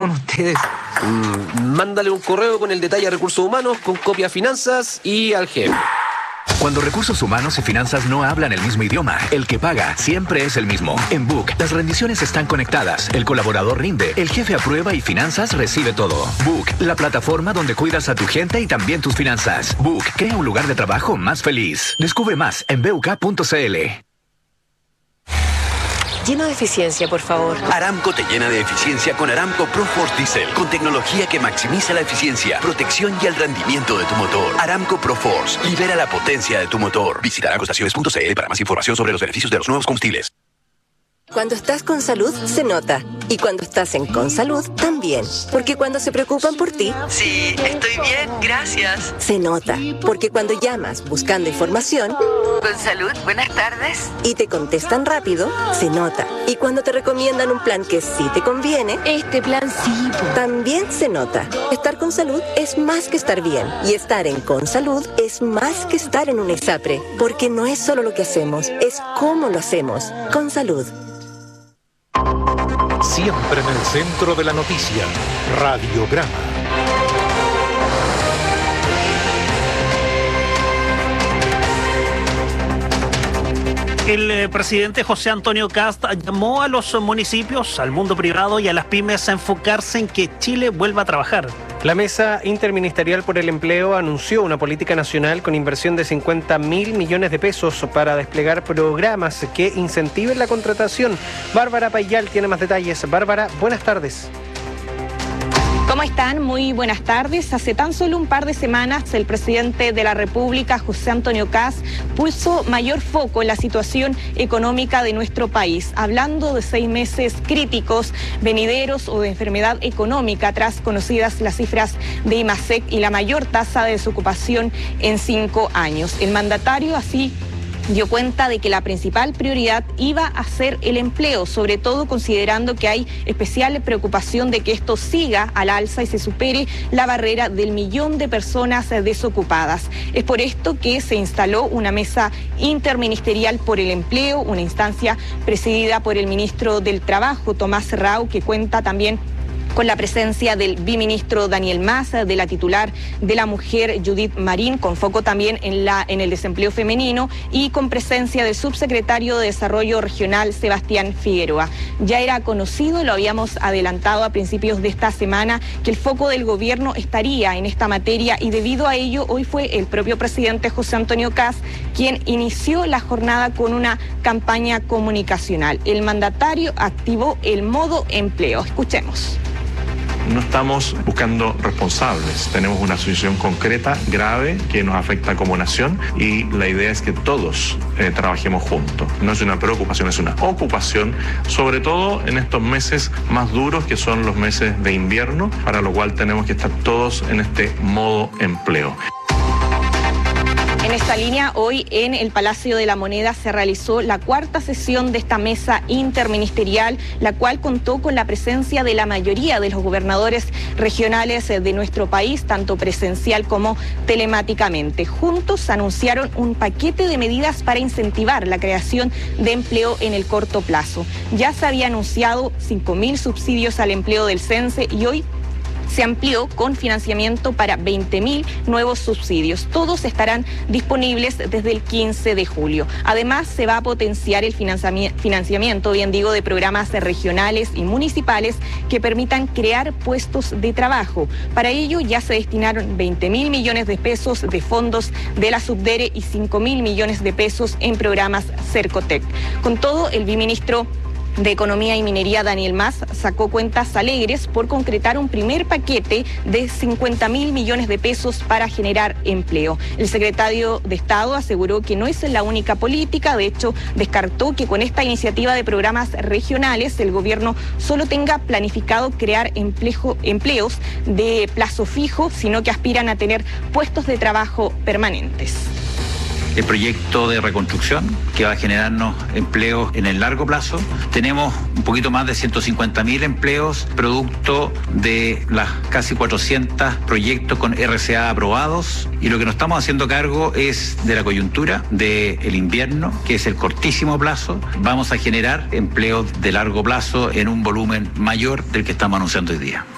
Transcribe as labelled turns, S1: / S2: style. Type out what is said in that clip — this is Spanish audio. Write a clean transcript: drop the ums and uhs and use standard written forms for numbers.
S1: con ustedes.
S2: Mándale un correo con el detalle a Recursos Humanos, con copia a Finanzas y al jefe.
S3: Cuando Recursos Humanos y Finanzas no hablan el mismo idioma, el que paga siempre es el mismo. En Book, las rendiciones están conectadas, el colaborador rinde, el jefe aprueba y Finanzas recibe todo. Book, la plataforma donde cuidas a tu gente y también tus finanzas. Book, crea un lugar de trabajo más feliz. Descubre más en buk.cl.
S4: Lleno de eficiencia, por favor.
S5: Aramco te llena de eficiencia con Aramco ProForce Diesel, con tecnología que maximiza la eficiencia, protección y el rendimiento de tu motor. Aramco ProForce, libera la potencia de tu motor. Visita aramcoestaciones.cl para más información sobre los beneficios de los nuevos combustibles.
S4: Cuando estás con salud, se nota. Y cuando estás en Consalud, también. Porque cuando se preocupan por ti...
S6: Sí, estoy bien, gracias.
S4: Se nota. Porque cuando llamas buscando información...
S6: Consalud, buenas tardes.
S4: Y te contestan rápido, se nota. Y cuando te recomiendan un plan que sí te conviene...
S7: Este plan sí.
S4: También se nota. Estar con salud es más que estar bien. Y estar en Consalud es más que estar en un EXAPRE. Porque no es solo lo que hacemos, es cómo lo hacemos. Consalud.
S8: Siempre en el centro de la noticia, Radiograma.
S9: El presidente José Antonio Kast llamó a los municipios, al mundo privado y a las pymes a enfocarse en que Chile vuelva a trabajar.
S1: La Mesa Interministerial por el Empleo anunció una política nacional con inversión de 50.000 millones de pesos para desplegar programas que incentiven la contratación. Bárbara Payal tiene más detalles. Bárbara, buenas tardes.
S10: ¿Cómo están? Muy buenas tardes. Hace tan solo un par de semanas el presidente de la República, José Antonio Kast, puso mayor foco en la situación económica de nuestro país, hablando de 6 meses críticos, venideros o de enfermedad económica, tras conocidas las cifras de IMASEC y la mayor tasa de desocupación en 5 años. El mandatario así dio cuenta de que la principal prioridad iba a ser el empleo, sobre todo considerando que hay especial preocupación de que esto siga al alza y se supere la barrera del 1.000.000 de personas desocupadas. Es por esto que se instaló una mesa interministerial por el empleo, una instancia presidida por el ministro del Trabajo, Tomás Rau, que cuenta también con la presencia del viceministro Daniel Mas, de la titular de la mujer Judith Marín, con foco también en el desempleo femenino, y con presencia del subsecretario de Desarrollo Regional Sebastián Figueroa. Ya era conocido, lo habíamos adelantado a principios de esta semana, que el foco del gobierno estaría en esta materia, y debido a ello hoy fue el propio presidente José Antonio Kast quien inició la jornada con una campaña comunicacional. El mandatario activó el modo empleo. Escuchemos.
S11: No estamos buscando responsables, tenemos una situación concreta, grave, que nos afecta como nación, y la idea es que todos trabajemos juntos. No es una preocupación, es una ocupación, sobre todo en estos meses más duros que son los meses de invierno, para lo cual tenemos que estar todos en este modo empleo.
S10: En esta línea, hoy en el Palacio de la Moneda se realizó la 4ª sesión de esta mesa interministerial, la cual contó con la presencia de la mayoría de los gobernadores regionales de nuestro país, tanto presencial como telemáticamente. Juntos anunciaron un paquete de medidas para incentivar la creación de empleo en el corto plazo. Ya se había anunciado 5.000 subsidios al empleo del CENSE y hoy se amplió con financiamiento para 20.000 nuevos subsidios. Todos estarán disponibles desde el 15 de julio. Además, se va a potenciar el financiamiento, de programas regionales y municipales que permitan crear puestos de trabajo. Para ello ya se destinaron 20.000 millones de pesos de fondos de la Subdere y 5.000 millones de pesos en programas Cercotec. Con todo, el viceministro de Economía y Minería, Daniel Mas, sacó cuentas alegres por concretar un primer paquete de 50.000 millones de pesos para generar empleo. El secretario de Estado aseguró que no es la única política, de hecho descartó que con esta iniciativa de programas regionales el gobierno solo tenga planificado crear empleos de plazo fijo, sino que aspiran a tener puestos de trabajo permanentes.
S12: El proyecto de reconstrucción que va a generarnos empleos en el largo plazo. Tenemos un poquito más de 150.000 empleos producto de las casi 400 proyectos con RCA aprobados, y lo que nos estamos haciendo cargo es de la coyuntura del invierno, que es el cortísimo plazo. Vamos a generar empleos de largo plazo en un volumen mayor del que estamos anunciando hoy día.